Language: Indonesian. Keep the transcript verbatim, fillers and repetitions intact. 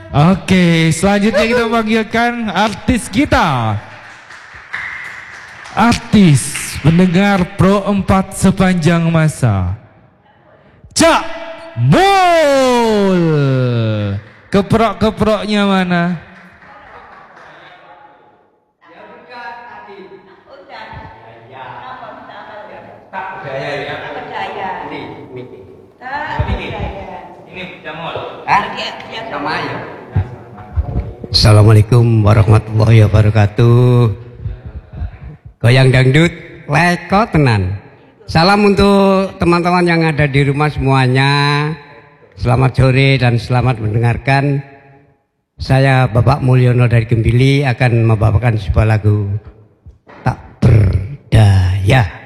Oke, selanjutnya kita panggilkan artis kita. Artis pendengar Pro empat sepanjang masa, Cak Mul. Keprok-keproknya mana? Assalamualaikum warahmatullahi wabarakatuh. Goyang dangdut leko tenan. Salam untuk teman-teman yang ada di rumah semuanya. Selamat sore dan selamat mendengarkan. Saya Bapak Mulyono dari Gembili akan membawakan sebuah lagu Tak Berdaya.